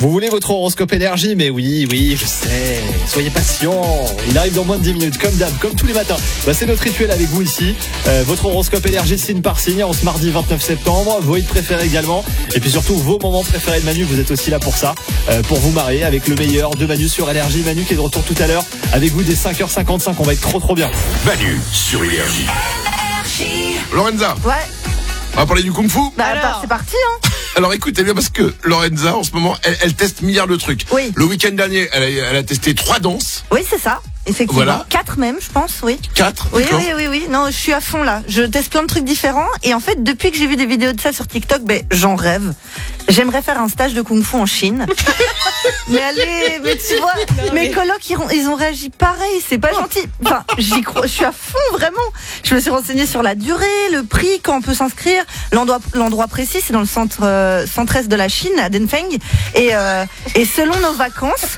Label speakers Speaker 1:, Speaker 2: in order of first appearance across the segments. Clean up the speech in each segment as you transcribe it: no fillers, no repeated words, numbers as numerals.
Speaker 1: Vous voulez votre horoscope énergie? Mais oui, je sais. Soyez patients. Il arrive dans moins de 10 minutes, comme d'hab, comme tous les matins. C'est notre rituel avec vous ici. Votre horoscope énergie signe par signe en ce mardi 29 septembre. Vos hits préférés également. Et puis surtout, vos moments préférés de Manu. Vous êtes aussi là pour ça. Pour vous marier avec le meilleur de Manu sur énergie. Manu qui est de retour tout à l'heure avec vous dès 5h55. On va être trop bien.
Speaker 2: Manu sur énergie. Lorenza.
Speaker 3: Ouais.
Speaker 2: On va parler du Kung Fu.
Speaker 3: Alors, c'est parti, hein.
Speaker 2: Alors écoutez bien parce que Lorenza en ce moment elle teste milliards de trucs.
Speaker 3: Oui.
Speaker 2: Le week-end dernier elle a testé 3 danses.
Speaker 3: Oui, c'est ça. Effectivement.
Speaker 2: Voilà.
Speaker 3: 4 même, je pense, oui.
Speaker 2: 4.
Speaker 3: Oui. Non, je suis à fond là. Je teste plein de trucs différents. Et en fait, depuis que j'ai vu des vidéos de ça sur TikTok, j'en rêve. J'aimerais faire un stage de Kung Fu en Chine. Mais tu vois, mes colocs, ils ont réagi pareil. C'est pas gentil. Enfin, j'y crois. Je suis à fond, vraiment. Je me suis renseignée sur la durée, le prix, quand on peut s'inscrire, l'endroit précis. C'est dans le centre-est de la Chine, à Denfeng. Et selon nos vacances,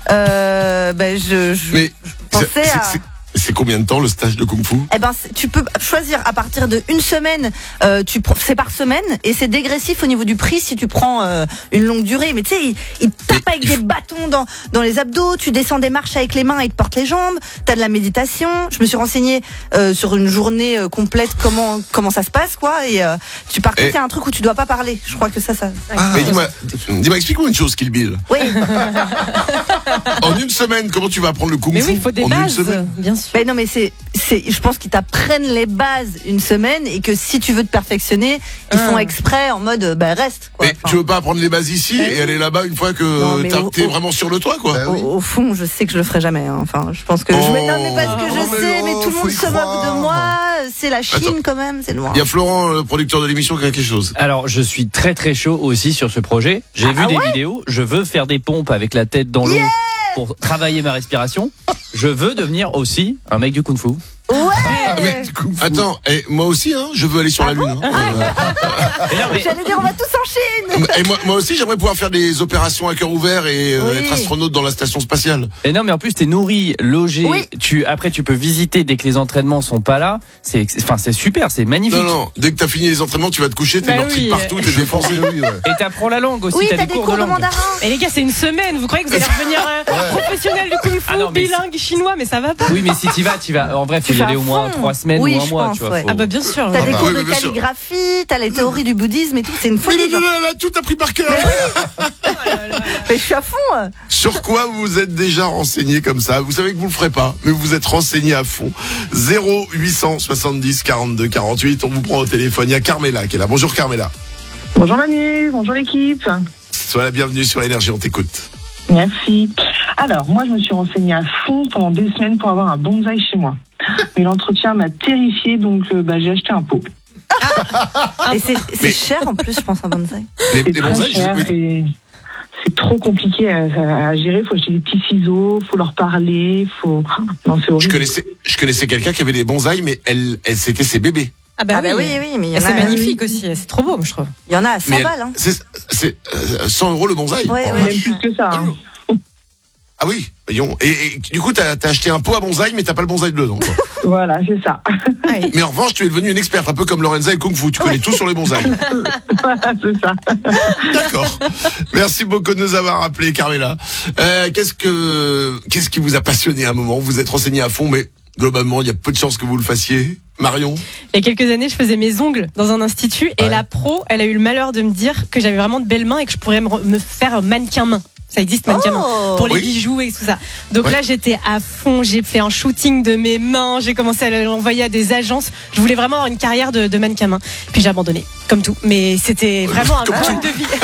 Speaker 3: je pensais à...
Speaker 2: C'est combien de temps le stage de Kung Fu?
Speaker 3: Tu peux choisir à partir de 1 semaine, c'est par semaine et c'est dégressif au niveau du prix si tu prends une longue durée. Mais tu sais, ils te tapent avec des bâtons dans les abdos, tu descends des marches avec les mains et ils te portent les jambes, t'as de la méditation. Je me suis renseignée sur une journée complète comment ça se passe, quoi. Et par contre, c'est un truc où tu dois pas parler. Je crois que ça.
Speaker 2: Mais dis-moi, explique-moi une chose, Kill Bill.
Speaker 3: Oui.
Speaker 2: En 1 semaine, comment tu vas apprendre le Kung Fu?
Speaker 4: Mais oui, il faut des bases, bien sûr.
Speaker 3: Mais non, mais je pense qu'ils t'apprennent les bases 1 semaine et que si tu veux te perfectionner, ils font exprès en mode reste, quoi.
Speaker 2: Mais tu veux pas apprendre les bases ici et aller là-bas une fois que t'es vraiment sur le toit, quoi?
Speaker 3: Au fond, je sais que je le ferai jamais, hein. Enfin, je pense que mais parce que je sais, mais tout le monde se moque de moi. C'est la Chine quand même, c'est loin.
Speaker 2: Il y a Florent, le producteur de l'émission, qui a quelque chose.
Speaker 5: Alors, je suis très chaud aussi sur ce projet. J'ai vu des vidéos. Je veux faire des pompes avec la tête dans l'eau pour travailler ma respiration. Je veux devenir aussi un mec du Kung Fu.
Speaker 3: Ouais.
Speaker 2: Attends, moi aussi, hein, je veux aller sur la Lune.
Speaker 3: J'allais dire, on va tous en Chine.
Speaker 2: Et moi aussi, j'aimerais pouvoir faire des opérations à cœur ouvert et être astronaute dans la station spatiale.
Speaker 5: Et non, mais en plus, t'es nourri, logé. Après, tu peux visiter dès que les entraînements sont pas là. C'est super, c'est magnifique.
Speaker 2: Non, dès que t'as fini les entraînements, tu vas te coucher, t'es meurtri partout, t'es défoncé.
Speaker 5: Et t'apprends la langue aussi.
Speaker 3: Oui,
Speaker 5: t'as des cours de langue.
Speaker 3: mandarin.
Speaker 4: Et les gars, c'est 1 semaine. Vous croyez que vous allez revenir professionnel du Kung Fu, bilingue chinois, mais ça va pas.
Speaker 5: Oui, mais si t'y vas. En vrai, faut y aller au moins 3 semaines ou 1 mois, tu vois.
Speaker 4: Ah bah bien sûr.
Speaker 3: T'as des cours de calligraphie, t'as les théories du bouddhisme et tout, c'est une folie.
Speaker 2: Elle a tout appris par cœur.
Speaker 3: Mais je suis à fond.
Speaker 2: Sur quoi vous vous êtes déjà renseigné comme ça? Vous savez que vous le ferez pas, mais vous vous être renseigné à fond. 0870 42 48. On vous prend au téléphone. Il y a Carmela qui est là. Bonjour Carmela.
Speaker 6: Bonjour Manu, bonjour l'équipe.
Speaker 2: Sois la bienvenue sur Énergie, on t'écoute.
Speaker 6: Merci. Alors, moi je me suis renseignée à fond pendant 2 semaines pour avoir un bonsaï chez moi. Mais l'entretien m'a terrifiée, donc j'ai acheté un pot.
Speaker 3: Et c'est cher en plus, je pense, un bonsaï.
Speaker 2: Les
Speaker 6: C'est très
Speaker 2: bonsaïs,
Speaker 6: cher et c'est trop compliqué à gérer. Faut acheter des petits ciseaux, faut leur parler, Non, c'est horrible.
Speaker 2: Je connaissais quelqu'un qui avait des bonsaïs, mais elle c'était ses bébés.
Speaker 4: Ah bah oui,
Speaker 3: mais il y en a.
Speaker 4: C'est magnifique aussi, c'est trop beau, je trouve.
Speaker 3: Il y en a à 100 balles, hein.
Speaker 2: C'est 100 € le bonsaï.
Speaker 3: Ouais.
Speaker 6: Même plus que ça. Hein.
Speaker 2: Ah oui, voyons. Et du coup, t'as acheté un pot à bonsaï, mais t'as pas le bonsaï dedans, quoi.
Speaker 6: Voilà, c'est ça.
Speaker 2: Mais en revanche, tu es devenue une experte, un peu comme Lorenza et Kung Fu. Tu connais tout sur les bonsaïs.
Speaker 6: Voilà, c'est ça.
Speaker 2: D'accord. Merci beaucoup de nous avoir appelé, Carmela. Qu'est-ce qui vous a passionné à un moment? Vous êtes renseigné à fond, mais globalement, il y a peu de chances que vous le fassiez. Marion?
Speaker 4: Il y a quelques années, je faisais mes ongles dans un institut et la pro, elle a eu le malheur de me dire que j'avais vraiment de belles mains et que je pourrais me faire mannequin main. Ça existe, mannequin main, pour les bijoux et tout ça. Donc là, j'étais à fond, j'ai fait un shooting de mes mains, j'ai commencé à l'envoyer à des agences. Je voulais vraiment avoir une carrière de mannequin main. Puis j'ai abandonné, comme tout. Mais c'était vraiment un rêve de vie.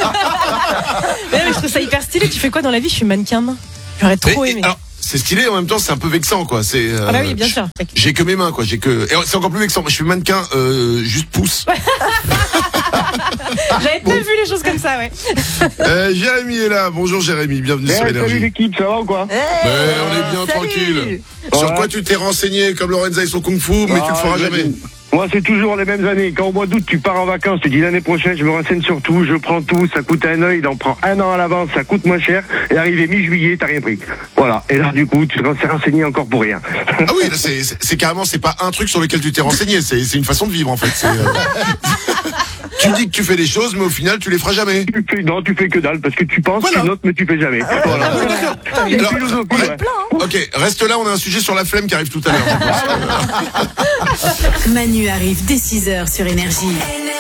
Speaker 4: Mais je trouve ça hyper stylé. Tu fais quoi dans la vie? Je suis mannequin main. J'aurais trop aimé.
Speaker 2: Alors, c'est stylé, en même temps, c'est un peu vexant, quoi.
Speaker 4: Ah bah oui, bien sûr.
Speaker 2: J'ai que mes mains, quoi. Et c'est encore plus vexant. Je suis mannequin, juste pouce.
Speaker 4: J'avais pas vu les choses comme ça, ouais.
Speaker 2: Jérémy est là. Bonjour Jérémy, bienvenue sur Énergie.
Speaker 7: Salut l'équipe, ça va ou quoi?
Speaker 2: On est bien tranquille. Sur quoi tu t'es renseigné comme Lorenza et son Kung Fu, mais tu le feras jamais?
Speaker 7: Moi, c'est toujours les mêmes années. Quand au mois d'août, tu pars en vacances, tu dis l'année prochaine, je me renseigne sur tout, je prends tout, ça coûte un œil, il en prend 1 an à l'avance, ça coûte moins cher, et arrivé mi-juillet, t'as rien pris. Voilà. Et là, du coup, tu te renseigné encore pour rien.
Speaker 2: Ah oui, là, c'est carrément, c'est pas un truc sur lequel tu t'es renseigné, c'est une façon de vivre, en fait. Tu dis que tu fais des choses, mais au final, tu les feras jamais.
Speaker 7: Tu fais que dalle, parce que tu penses, tu notes, mais tu fais jamais. Voilà.
Speaker 2: D'accord.
Speaker 7: Il y a une
Speaker 2: Alors,
Speaker 7: philosophie,
Speaker 2: ouais.
Speaker 7: ouais.
Speaker 2: Ok, reste là, on a un sujet sur la flemme qui arrive tout à l'heure.
Speaker 8: Manu arrive dès 6h sur Énergie.